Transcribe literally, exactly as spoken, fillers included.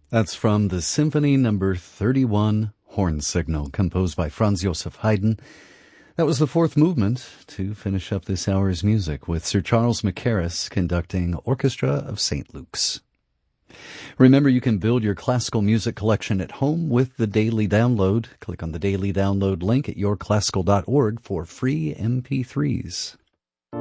That's from the Symphony Number thirty-one, Horn Signal, composed by Franz Joseph Haydn. That was the fourth movement to finish up this hour's music, with Sir Charles Mackerras conducting Orchestra of Saint Luke's. Remember, you can build your classical music collection at home with the Daily Download. Click on the Daily Download link at your classical dot org for free M P threes.